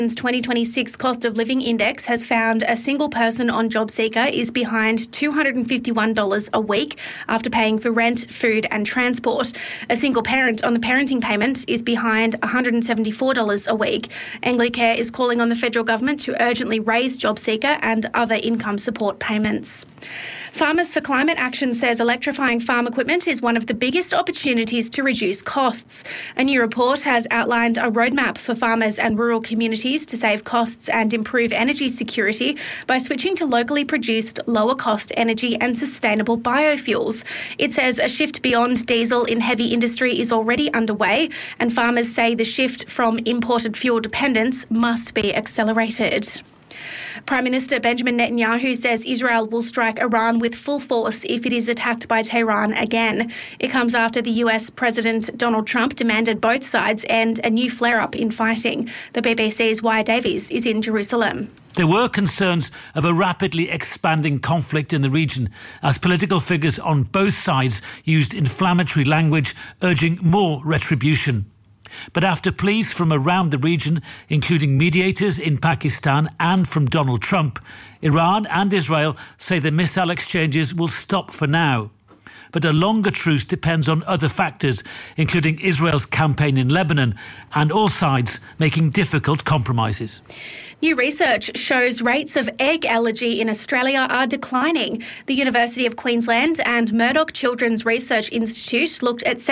2026 cost of living index has found a single person on JobSeeker is behind $251 a week after paying for rent, food and transport. A single parent on the parenting payment is behind $174 a week. Anglicare is calling on the federal government to urgently raise JobSeeker and other income support payments. Farmers for Climate Action says electrifying farm equipment is one of the biggest opportunities to reduce costs. A new report has outlined a roadmap for farmers and rural communities to save costs and improve energy security by switching to locally produced, lower-cost energy and sustainable biofuels. It says a shift beyond diesel in heavy industry is already underway, and farmers say the shift from imported fuel dependence must be accelerated. Prime Minister Benjamin Netanyahu says Israel will strike Iran with full force if it is attacked by Tehran again. It comes after the US President Donald Trump demanded both sides end a new flare-up in fighting. The BBC's Wyatt Davies is in Jerusalem. There were concerns of a rapidly expanding conflict in the region as political figures on both sides used inflammatory language urging more retribution. But after pleas from around the region, including mediators in Pakistan and from Donald Trump, Iran and Israel say the missile exchanges will stop for now. But a longer truce depends on other factors, including Israel's campaign in Lebanon and all sides making difficult compromises. New research shows rates of egg allergy in Australia are declining. The University of Queensland and Murdoch Children's Research Institute looked at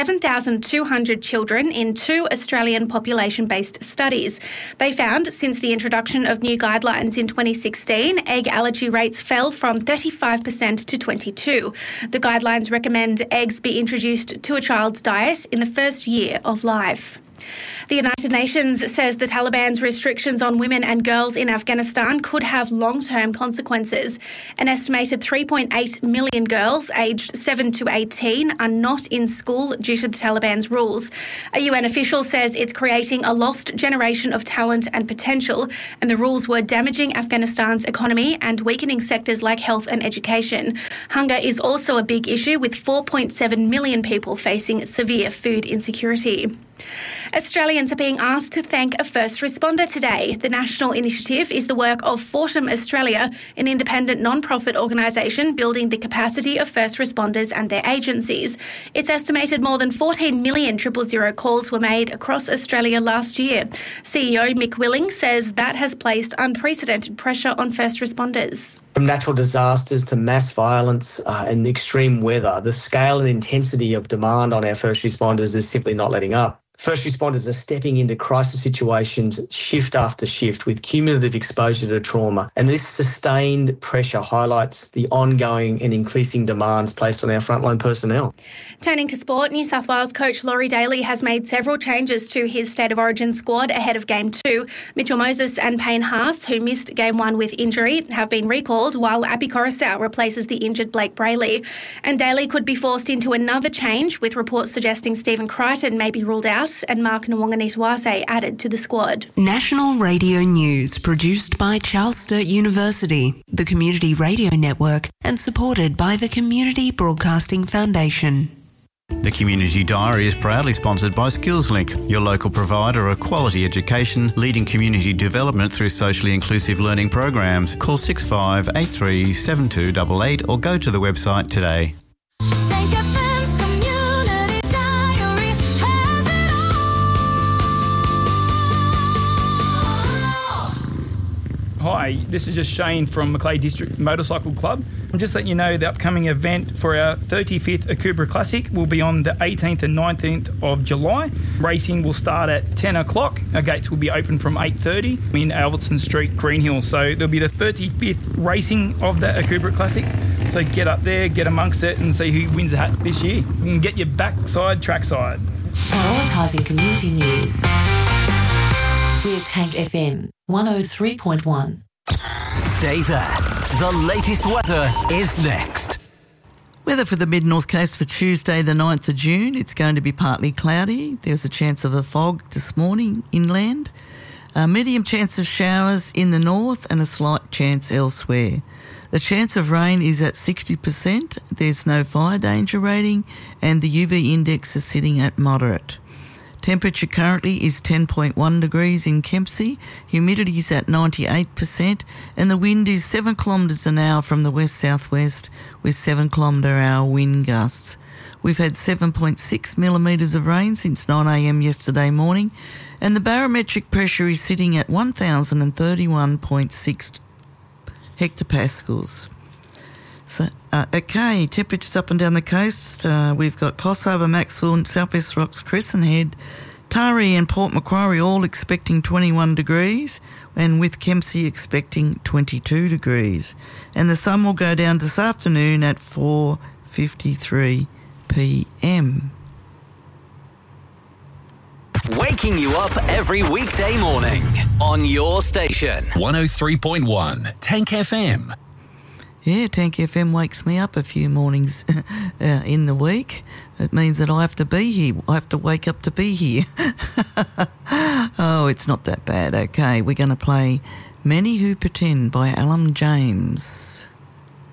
7,200 children in 2 Australian population-based studies. They found since the introduction of new guidelines in 2016, egg allergy rates fell from 35% to 22%. The guidelines recommend eggs be introduced to a child's diet in the first year of life. The United Nations says the Taliban's restrictions on women and girls in Afghanistan could have long-term consequences. An estimated 3.8 million girls aged 7 to 18 are not in school due to the Taliban's rules. A UN official says it's creating a lost generation of talent and potential, and the rules were damaging Afghanistan's economy and weakening sectors like health and education. Hunger is also a big issue, with 4.7 million people facing severe food insecurity. Australians are being asked to thank a first responder today. The national initiative is the work of Fortum Australia, an independent non-profit organisation building the capacity of first responders and their agencies. It's estimated more than 14 million 000 calls were made across Australia last year. CEO Mick Willing says that has placed unprecedented pressure on first responders. From natural disasters to mass violence and extreme weather, the scale and intensity of demand on our first responders is simply not letting up. First responders are stepping into crisis situations shift after shift with cumulative exposure to trauma, and this sustained pressure highlights the ongoing and increasing demands placed on our frontline personnel. Turning to sport, New South Wales coach Laurie Daly has made several changes to his State of Origin squad ahead of Game 2. Mitchell Moses and Payne Haas, who missed Game 1 with injury, have been recalled, while Api Coruscant replaces the injured Blake Brayley. And Daly could be forced into another change, with reports suggesting Stephen Crichton may be ruled out and Mark Nwanganitawase added to the squad. National Radio News, produced by Charles Sturt University, the Community Radio Network, and supported by the Community Broadcasting Foundation. The Community Diary is proudly sponsored by SkillsLink, your local provider of quality education, leading community development through socially inclusive learning programs. Call 6583 7288 or go to the website today. Hi, this is just Shane from Macleay District Motorcycle Club. I'm just letting you know the upcoming event for our 35th Akubra Classic will be on the 18th and 19th of July. Racing will start at 10 o'clock. Our gates will be open from 8:30 in Alberton Street, Greenhill. So there'll be the 35th racing of the Akubra Classic. So get up there, get amongst it and see who wins the hat this year. You can get your backside, trackside. Prioritising community news. We're Tank FM 103.1. Stay there. The latest weather is next. Weather for the mid-north coast for Tuesday the 9th of June. It's going to be partly cloudy. There's a chance of a fog this morning inland. A medium chance of showers in the north and a slight chance elsewhere. The chance of rain is at 60%. There's no fire danger rating and the UV index is sitting at moderate. Temperature currently is 10.1 degrees in Kempsey, humidity is at 98%, and the wind is 7 kilometres an hour from the west-southwest with 7 kilometre-hour wind gusts. We've had 7.6 millimetres of rain since 9am yesterday morning, and the barometric pressure is sitting at 1,031.6 hectopascals. So, okay, temperatures up and down the coast. We've got Cossharbour, Maxwell, South West Rocks, Crescent Head, Taree and Port Macquarie all expecting 21 degrees, and with Kempsey expecting 22 degrees. And the sun will go down this afternoon at 4:53 p.m. Waking you up every weekday morning on your station. 103.1 Tank FM. Yeah, Tank FM wakes me up a few mornings in the week. It means that I have to be here. I have to wake up to be here. Oh, it's not that bad. Okay, we're going to play Many Who Pretend by Alan James.